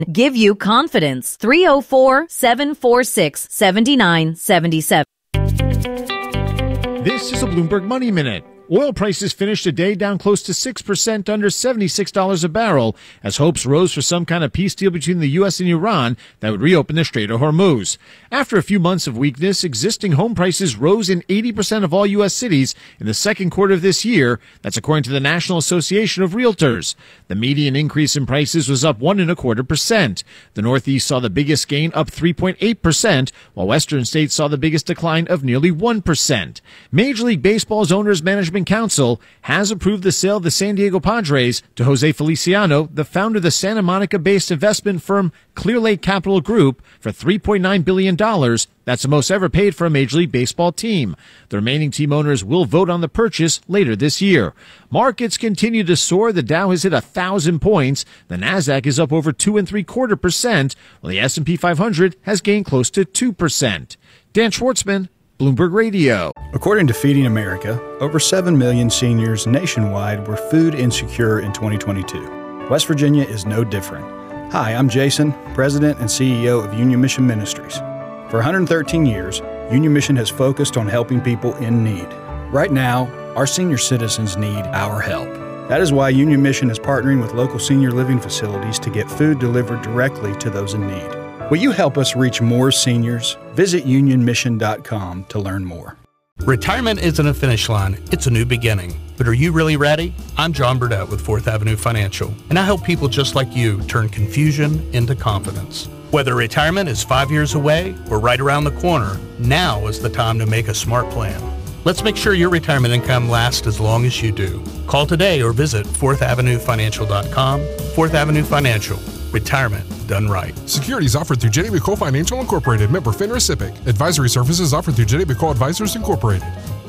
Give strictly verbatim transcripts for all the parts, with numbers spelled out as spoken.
Give you confidence. three oh four, seven four six, seven nine seven seven. This is a Bloomberg Money Minute. Oil prices finished the day down close to six percent under seventy-six dollars a barrel as hopes rose for some kind of peace deal between the U S and Iran that would reopen the Strait of Hormuz. After a few months of weakness, existing home prices rose in eighty percent of all U S cities in the second quarter of this year. That's according to the National Association of Realtors. The median increase in prices was up one and a quarter percent. The Northeast saw the biggest gain, up three point eight percent, while Western states saw the biggest decline of nearly one percent. Major League Baseball's Owners Management Council has approved the sale of the San Diego Padres to Jose Feliciano, the founder of the Santa Monica-based investment firm Clear Lake Capital Group, for three point nine billion dollars. That's the most ever paid for a Major League Baseball team. The remaining team owners will vote on the purchase later this year. Markets continue to soar. The Dow has hit a thousand points. The Nasdaq is up over two and three quarter percent, while the S and P five hundred has gained close to two percent. Dan Schwartzman, Bloomberg Radio. According to Feeding America, over seven million seniors nationwide were food insecure in twenty twenty-two. West Virginia is no different. Hi, I'm Jason, President and C E O of Union Mission Ministries. For one hundred thirteen years, Union Mission has focused on helping people in need. Right now, our senior citizens need our help. That is why Union Mission is partnering with local senior living facilities to get food delivered directly to those in need. Will you help us reach more seniors? Visit union mission dot com to learn more. Retirement isn't a finish line, it's a new beginning. But are you really ready? I'm John Burdett with Fourth Avenue Financial, and I help people just like you turn confusion into confidence. Whether retirement is five years away or right around the corner, now is the time to make a smart plan. Let's make sure your retirement income lasts as long as you do. Call today or visit fourth avenue financial dot com. Fourth Avenue Financial. Retirement done right. Securities offered through J W Cole Financial Incorporated, member FINRA SIPC. Advisory services offered through J W Cole Advisors Incorporated.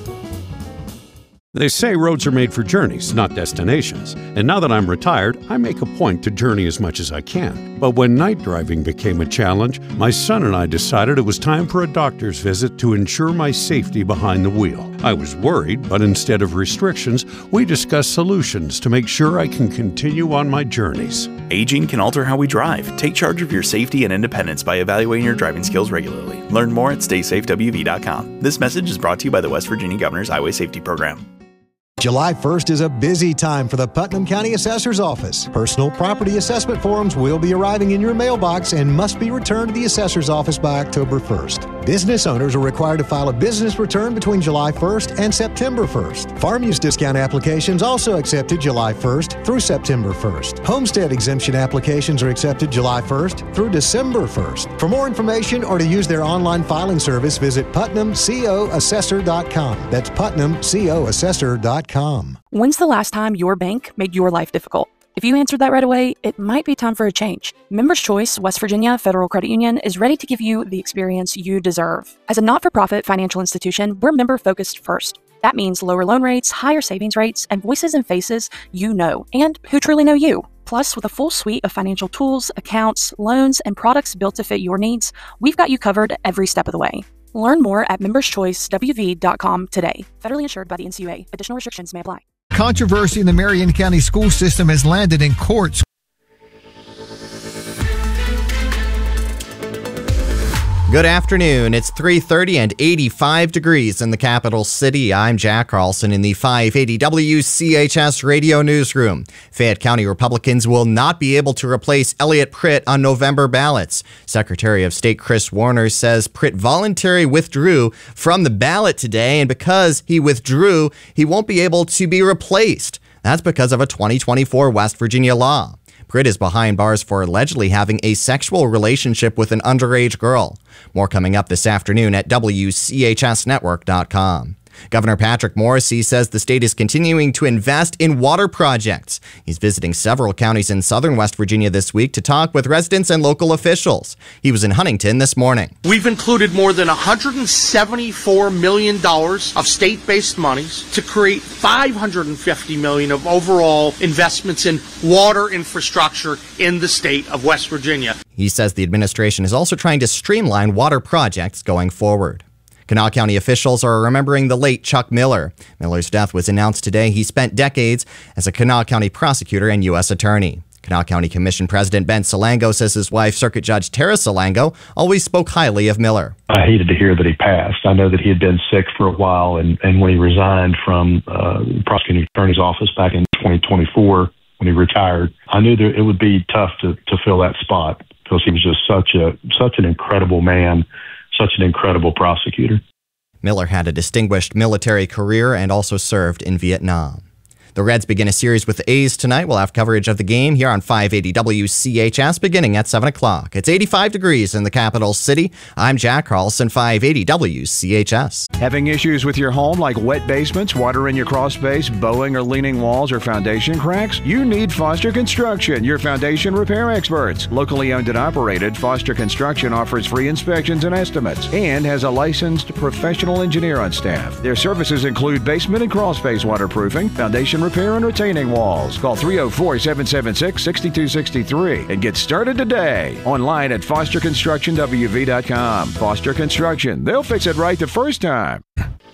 They say roads are made for journeys, not destinations. And now that I'm retired, I make a point to journey as much as I can. But when night driving became a challenge, my son and I decided it was time for a doctor's visit to ensure my safety behind the wheel. I was worried, but instead of restrictions, we discussed solutions to make sure I can continue on my journeys. Aging can alter how we drive. Take charge of your safety and independence by evaluating your driving skills regularly. Learn more at stay safe w v dot com. This message is brought to you by the West Virginia Governor's Highway Safety Program. July first is a busy time for the Putnam County Assessor's Office. Personal property assessment forms will be arriving in your mailbox and must be returned to the Assessor's Office by October first. Business owners are required to file a business return between July first and September first. Farm use discount applications also accepted July first through September first. Homestead exemption applications are accepted July first through December first. For more information or to use their online filing service, visit putnam co assessor dot com. That's putnam co assessor dot com. When's the last time your bank made your life difficult? If you answered that right away, it might be time for a change. Members Choice West Virginia Federal Credit Union is ready to give you the experience you deserve. As a not-for-profit financial institution, we're member-focused first. That means lower loan rates, higher savings rates, and voices and faces you know and who truly know you. Plus, with a full suite of financial tools, accounts, loans, and products built to fit your needs, we've got you covered every step of the way. Learn more at members choice w v dot com today. Federally insured by the N C U A. Additional restrictions may apply. Controversy in the Marion County school system has landed in courts. Good afternoon. It's three thirty and eighty-five degrees in the capital city. I'm Jack Carlson in the five eighty W C H S radio newsroom. Fayette County Republicans will not be able to replace Elliot Pritt on November ballots. Secretary of State Chris Warner says Pritt voluntarily withdrew from the ballot today, and because he withdrew, he won't be able to be replaced. That's because of a twenty twenty-four West Virginia law. Pritt is behind bars for allegedly having a sexual relationship with an underage girl. More coming up this afternoon at W C H S network dot com. Governor Patrick Morrisey says the state is continuing to invest in water projects. He's visiting several counties in southern West Virginia this week to talk with residents and local officials. He was in Huntington this morning. We've included more than one hundred seventy-four million dollars of state-based monies to create five hundred fifty million dollars of overall investments in water infrastructure in the state of West Virginia. He says the administration is also trying to streamline water projects going forward. Kanawha County officials are remembering the late Chuck Miller. Miller's death was announced today. He spent decades as a Kanawha County prosecutor and U S attorney. Kanawha County Commission President Ben Salango says his wife, Circuit Judge Tara Salango, always spoke highly of Miller. I hated to hear that he passed. I know that he had been sick for a while, and, and when he resigned from uh, the prosecuting attorney's office back in twenty twenty-four, when he retired, I knew that it would be tough to, to fill that spot because he was just such a such an incredible man, such an incredible prosecutor. Miller had a distinguished military career and also served in Vietnam. The Reds begin a series with the A's tonight. We'll have coverage of the game here on five eighty W C H S beginning at seven o'clock. It's eighty-five degrees in the capital city. I'm Jack Carlson, five eighty W C H S. Having issues with your home like wet basements, water in your crawl space, bowing or leaning walls, or foundation cracks? You need Foster Construction, your foundation repair experts. Locally owned and operated, Foster Construction offers free inspections and estimates and has a licensed professional engineer on staff. Their services include basement and crawl space waterproofing, foundation repair, and retaining walls. Call three oh four, seven seven six, six two six three and get started today. Online at foster construction w v dot com. Foster Construction. They'll fix it right the first time.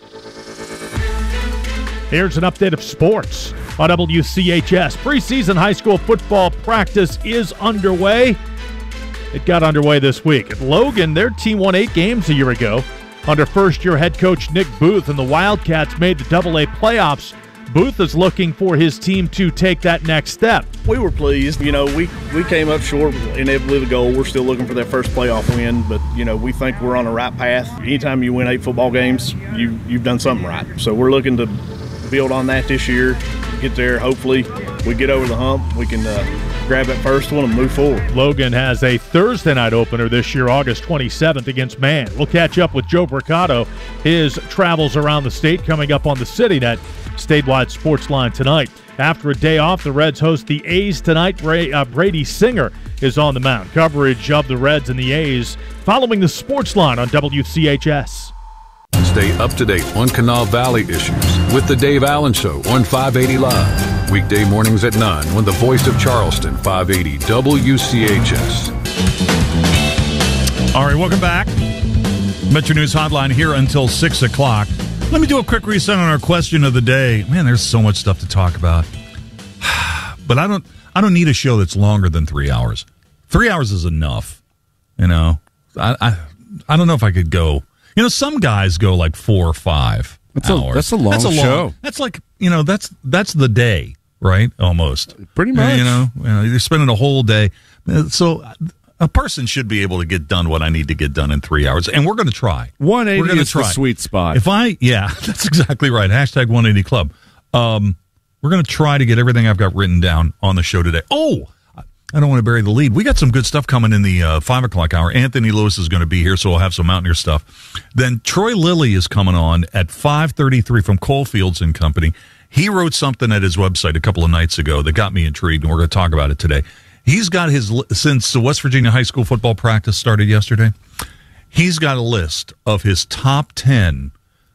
Here's an update of sports on W C H S. Preseason high school football practice is underway. It got underway this week. At Logan, their team won eight games a year ago under first-year head coach Nick Booth, and the Wildcats made the double A playoffs. Booth is looking for his team to take that next step. We were pleased. You know, we, we came up short inevitably the goal. We're still looking for that first playoff win, but, you know, we think we're on the right path. Anytime you win eight football games, you, you've done something right. So we're looking to build on that this year, get there. Hopefully we get over the hump. We can uh, grab that first one and move forward. Logan has a Thursday night opener this year, August twenty-seventh against Man. We'll catch up with Joe Bricado, his travels around the state coming up on the CityNet statewide sports line tonight. After a day off, the Reds host the A's tonight. Bra- uh, Brady Singer is on the mound. Coverage of the Reds and the A's following the sports line on W C H S. Stay up to date on Kanawha Valley issues with the Dave Allen Show on five eighty Live. Weekday mornings at nine on the Voice of Charleston, five eighty W C H S. All right, welcome back. Metro News Hotline here until six o'clock. Let me do a quick reset on our question of the day. Man, there's so much stuff to talk about. But I don't I don't need a show that's longer than three hours. Three hours is enough. You know, I I, I don't know if I could go. You know, some guys go like four or five that's hours. A, that's a long that's a long, show. That's like, you know, that's that's the day, right? Almost. Pretty much. You know, you know, you're spending a whole day. So a person should be able to get done what I need to get done in three hours, and we're going to try. one eighty we're gonna is try. the sweet spot. If I, yeah, that's exactly right. Hashtag one eighty Club. Um, we're going to try to get everything I've got written down on the show today. Oh, I don't want to bury the lead. We got some good stuff coming in the uh, five o'clock hour. Anthony Lewis is going to be here, so we'll have some Mountaineer stuff. Then Troy Lilly is coming on at five thirty-three from Coalfields and Company. He wrote something at his website a couple of nights ago that got me intrigued, and we're going to talk about it today. He's got his, since the West Virginia high school football practice started yesterday, he's got a list of his top ten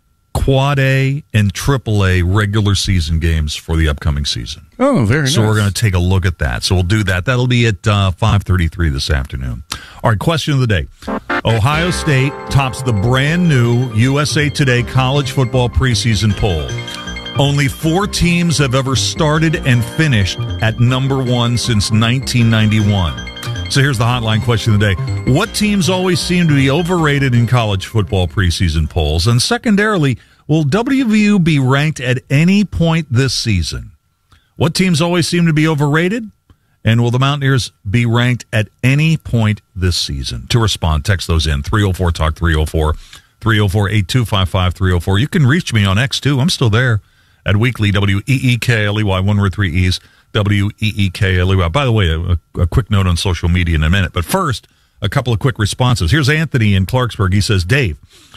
Quad A and Triple A regular season games for the upcoming season. Oh, very nice. So we're going to take a look at that. So we'll do that. That'll be at uh, five thirty-three this afternoon. All right, question of the day. Ohio State tops the brand new U S A Today college football preseason poll. Only four teams have ever started and finished at number one since nineteen ninety-one. So here's the hotline question of the day. What teams always seem to be overrated in college football preseason polls? And secondarily, will W V U be ranked at any point this season? What teams always seem to be overrated? And will the Mountaineers be ranked at any point this season? To respond, text those in. three oh four talk three oh four, three oh four, eight two five five, three oh four. You can reach me on X, too. I'm still there at Weekly, W E E K L E Y, one word, three E's, W E E K L E Y. By the way, a, a quick note on social media in a minute. But first, a couple of quick responses. Here's Anthony in Clarksburg. He says, Dave,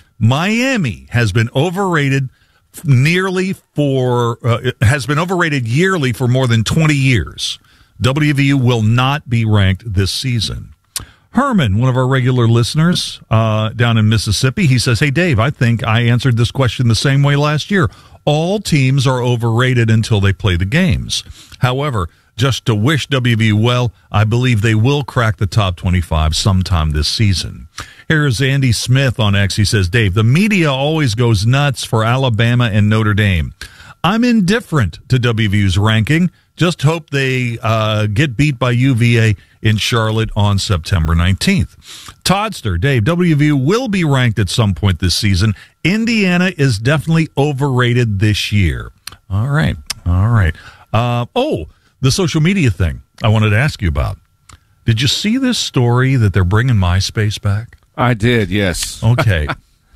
Miami has been overrated nearly for, uh, has been overrated yearly for more than twenty years. W V U will not be ranked this season. Herman, one of our regular listeners uh, down in Mississippi, he says, hey, Dave, I think I answered this question the same way last year. All teams are overrated until they play the games. However, just to wish W V U well, I believe they will crack the top twenty-five sometime this season. Here's Andy Smith on X. He says, Dave, the media always goes nuts for Alabama and Notre Dame. I'm indifferent to W V U's ranking. Just hope they uh, get beat by U V A in Charlotte on September nineteenth. Toddster, Dave, W V U will be ranked at some point this season. Indiana is definitely overrated this year. All right. All right. Uh, oh, the social media thing I wanted to ask you about. Did you see this story that they're bringing MySpace back? I did, yes. Okay.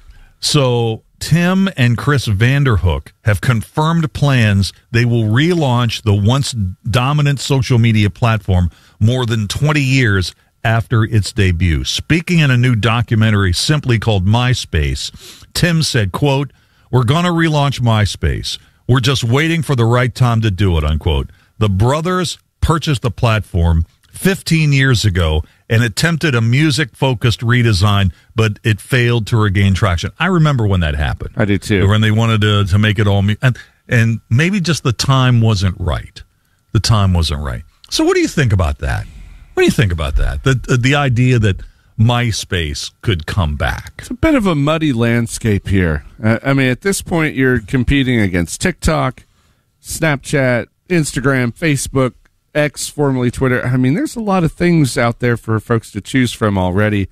So Tim and Chris Vanderhook have confirmed plans they will relaunch the once dominant social media platform more than twenty years after its debut. Speaking in a new documentary simply called MySpace, Tim said, quote, "We're going to relaunch MySpace. We're just waiting for the right time to do it," unquote. The brothers purchased the platform fifteen years ago and attempted a music-focused redesign, but it failed to regain traction. I remember when that happened. I do too. When they wanted to, to make it all... mu- and, and maybe just the time wasn't right. The time wasn't right. So what do you think about that? What do you think about that? The, the, the idea that MySpace could come back. It's a bit of a muddy landscape here. Uh, I mean, at this point, you're competing against TikTok, Snapchat, Instagram, Facebook, X, formerly Twitter. I mean, there's a lot of things out there for folks to choose from already.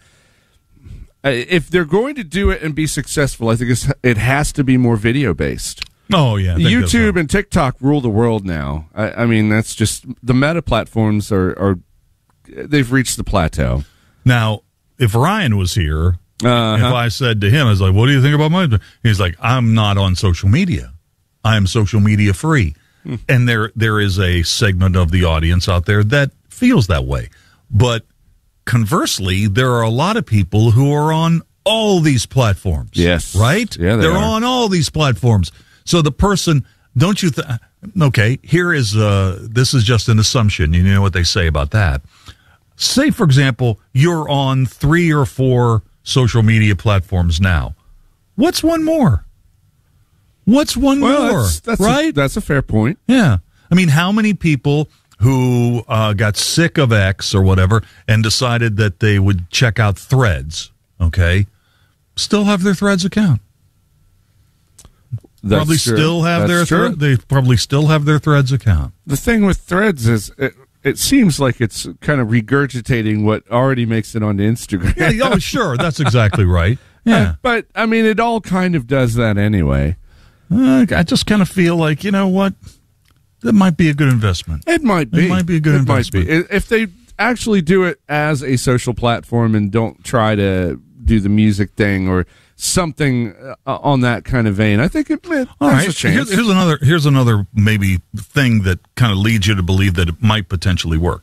Uh, if they're going to do it and be successful, I think it's, it has to be more video-based. Oh, yeah. YouTube and TikTok rule the world now. I, I mean, that's just... The meta platforms are, are... They've reached the plateau. Now, if Ryan was here, uh-huh. if I said to him, I was like, what do you think about my... He's like, I'm not on social media. I am social media free. Hmm. And there, there is a segment of the audience out there that feels that way. But conversely, there are a lot of people who are on all these platforms. Yes. Right? Yeah, they They're are. on all these platforms. So the person, don't you think... Okay, here is... Uh, this is just an assumption. You know what they say about that. Say, for example, you're on three or four social media platforms now. What's one more? What's one well, more? That's, that's right? A, that's a fair point. Yeah. I mean, how many people who uh, got sick of X or whatever and decided that they would check out Threads, okay, still have their Threads account? That's probably true. still have That's their true. Thre- they probably still have their Threads account. The thing with Threads is... It, It seems like it's kind of regurgitating what already makes it onto Instagram. Yeah, oh, sure. That's exactly right. Yeah. Uh, but, I mean, it all kind of does that anyway. Uh, I just kind of feel like, you know what? That might be a good investment. It might be. It might be a good it investment. Might be. If they actually do it as a social platform and don't try to do the music thing or something uh, on that kind of vein, I think it, it All has right. a chance. Here's, here's another. Here's another maybe thing that kind of leads you to believe that it might potentially work.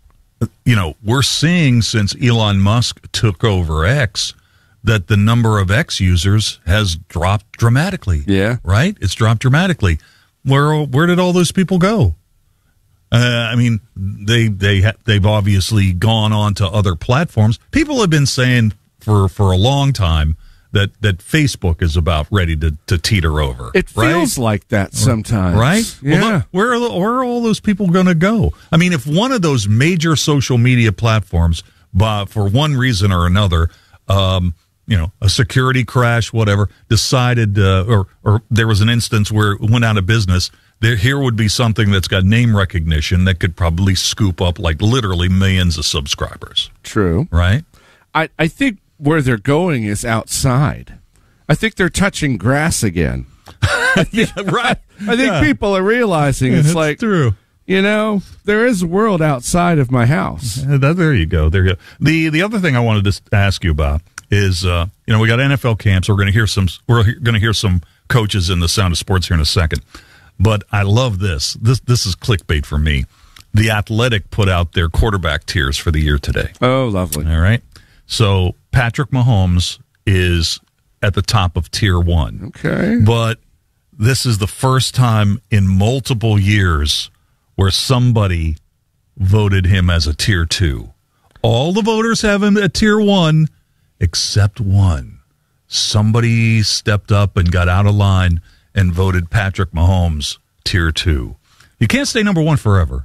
You know, we're seeing since Elon Musk took over X that the number of X users has dropped dramatically. Yeah. Right. It's dropped dramatically. Where where did all those people go? Uh, I mean, they they ha- they've obviously gone on to other platforms. People have been saying for for a long time that that Facebook is about ready to, to teeter over. It right? feels like that sometimes. Right? Yeah. Well, look, where, are, where are all those people going to go? I mean, if one of those major social media platforms, uh, for one reason or another, um, you know, a security crash, whatever, decided, uh, or, or there was an instance where it went out of business, there here would be something that's got name recognition that could probably scoop up like literally millions of subscribers. True. Right? I, I think where they're going is outside. I think they're touching grass again. Yeah, right. I think Yeah. people are realizing Yeah, it's that's like, true. you know, there is a world outside of my house. Uh, that- There you go. There you go. The the other thing I wanted to s- ask you about is, uh, you know, we got N F L camps. We're going to hear some. We're going to hear some coaches in the Sound of Sports here in a second. But I love this. This this is clickbait for me. The Athletic put out their quarterback tiers for the year today. Oh, lovely. All right. So Patrick Mahomes is at the top of tier one. Okay. But this is the first time in multiple years where somebody voted him as a tier two. All the voters have him at tier one, except one. Somebody stepped up and got out of line and voted Patrick Mahomes tier two. You can't stay number one forever.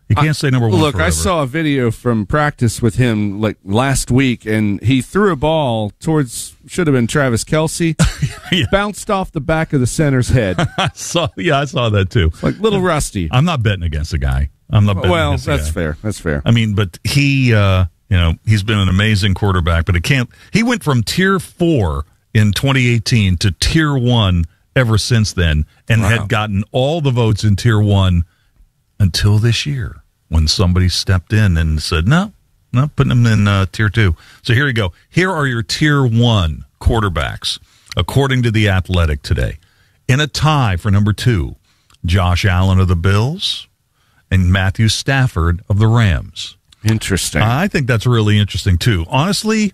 You can't I, say number one Look, forever. I saw a video from practice with him like last week, and he threw a ball towards, should have been Travis Kelce, yeah. bounced off the back of the center's head. I saw, yeah, I saw that too. Like little rusty. I'm not betting against the guy. I'm not betting well, against the that's guy. fair. That's fair. I mean, but he, uh, you know, he's been an amazing quarterback, but it can't. He went from tier four in twenty eighteen to tier one ever since then, and wow. had gotten all the votes in tier one until this year, when somebody stepped in and said, no, no, putting him in uh, tier two. So here you go. Here are your tier one quarterbacks, according to The Athletic today. In a tie for number two, Josh Allen of the Bills and Matthew Stafford of the Rams. Interesting. I think that's really interesting, too. Honestly,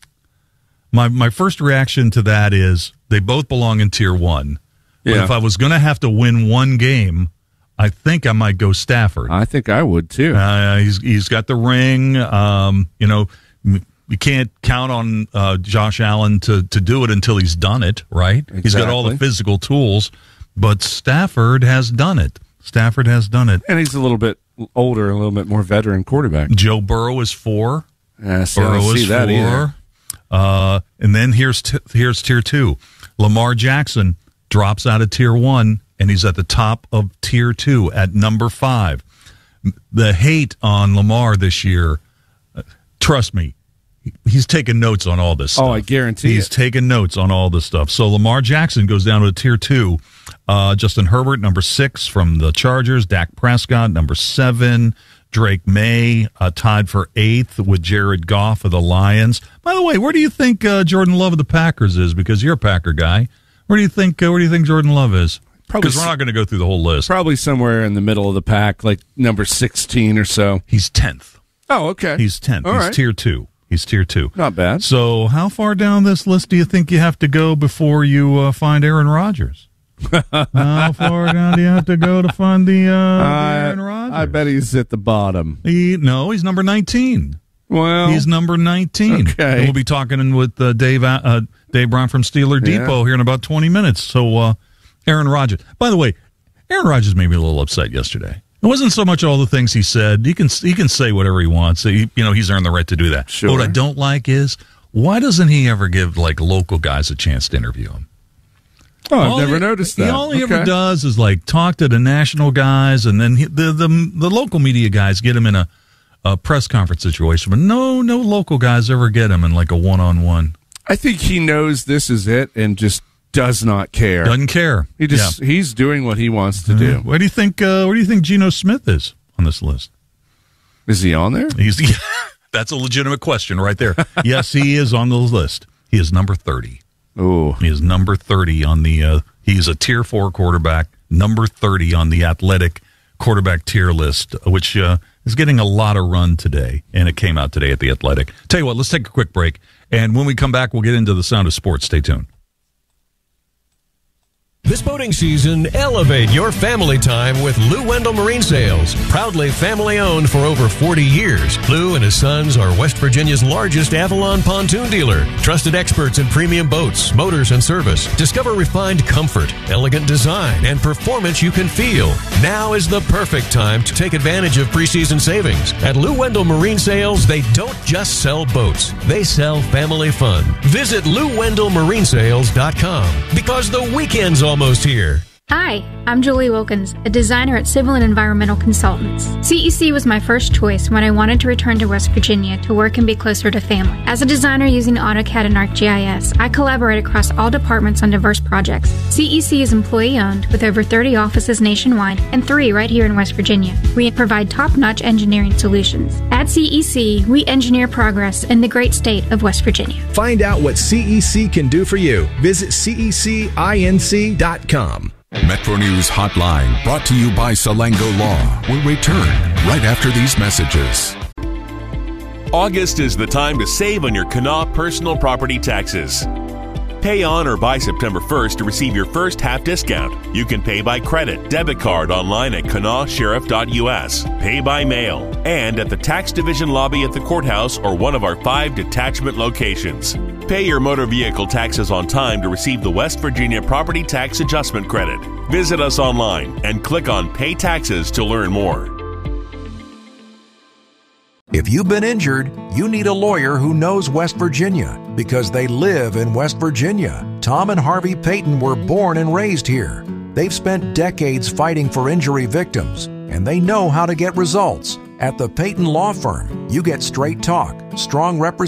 my my first reaction to that is they both belong in tier one. But Yeah. if I was going to have to win one game, I think I might go Stafford. I think I would too. Uh, he's he's got the ring. Um, you know, you can't count on uh, Josh Allen to to do it until he's done it. Right? Exactly. He's got all the physical tools, but Stafford has done it. Stafford has done it, and he's a little bit older, a little bit more veteran quarterback. Joe Burrow is four. Yeah, so Burrow I don't see is that four. either. Uh, and then here's t- here's tier two. Lamar Jackson drops out of tier one. And he's at the top of tier two at number five. The hate on Lamar this year, uh, trust me, he's taking notes on all this stuff. Oh, I guarantee He's it. taking notes on all this stuff. So Lamar Jackson goes down to a tier two. Uh, Justin Herbert, number six from the Chargers. Dak Prescott, number seven. Drake May, uh, tied for eighth with Jared Goff of the Lions. By the way, where do you think uh, Jordan Love of the Packers is? Because you're a Packer guy. Where do you think? Uh, where do you think Jordan Love is? Because we're not going to go through the whole list. Probably somewhere in the middle of the pack, like number sixteen or so. He's tenth. Oh, okay. He's tenth. All He's right. tier two. He's tier two. Not bad. So how far down this list do you think you have to go before you uh, find Aaron Rodgers? How far down do you have to go to find the, uh, the Aaron Rodgers? I bet he's at the bottom. He, no, he's number nineteen. Well, he's number nineteen. Okay. And we'll be talking with uh, Dave uh, Dave Brown from Steeler Yeah. Depot here in about twenty minutes. So uh, Aaron Rodgers. By the way, Aaron Rodgers made me a little upset yesterday. It wasn't so much all the things he said. He can he can say whatever he wants. He, you know, he's earned the right to do that. Sure. But what I don't like is, why doesn't he ever give like local guys a chance to interview him? Oh, I've All never he- noticed he- that. All he Okay. ever does is like talk to the national guys, and then he, the, the the local media guys get him in a, a press conference situation. But no, no local guys ever get him in like a one on one. I think he knows this is it and just does not care. Doesn't care. He just he's doing what he wants to do. Where do you think? Uh, where do you think Geno Smith is on this list? Is he on there? He's that's a legitimate question right there. Yes, he is on the list. He is number thirty. Oh, he is number thirty on the. Uh, he's a tier four quarterback, number thirty on the Athletic quarterback tier list, which uh, is getting a lot of run today, and it came out today at the Athletic. Tell you what, let's take a quick break, and when we come back, we'll get into the sound of sports. Stay tuned. This boating season, elevate your family time with Lou Wendell Marine Sales. Proudly family-owned for over forty years, Lou and his sons are West Virginia's largest Avalon pontoon dealer. Trusted experts in premium boats, motors, and service. Discover refined comfort, elegant design, and performance you can feel. Now is the perfect time to take advantage of preseason savings. At Lou Wendell Marine Sales, they don't just sell boats. They sell family fun. Visit Lou Wendell Marine Sales dot com because the weekend's almost here. Hi, I'm Julie Wilkins, a designer at Civil and Environmental Consultants. C E C was my first choice when I wanted to return to West Virginia to work and be closer to family. As a designer using AutoCAD and ArcGIS, I collaborate across all departments on diverse projects. C E C is employee-owned with over thirty offices nationwide and three right here in West Virginia. We provide top-notch engineering solutions. At C E C, we engineer progress in the great state of West Virginia. Find out what C E C can do for you. Visit C E C inc dot com. Metro News Hotline, brought to you by Salango Law, will return right after these messages. August is the time to save on your Kanawha personal property taxes. Pay on or by September first to receive your first half discount. You can pay by credit, debit card online at kanawha sheriff dot u s, pay by mail, and at the tax division lobby at the courthouse or one of our five detachment locations. Pay your motor vehicle taxes on time to receive the West Virginia Property Tax Adjustment Credit. Visit us online and click on Pay Taxes to learn more. If you've been injured, you need a lawyer who knows West Virginia because they live in West Virginia. Tom and Harvey Payton were born and raised here. They've spent decades fighting for injury victims, and they know how to get results. At the Payton Law Firm, you get straight talk, strong representation,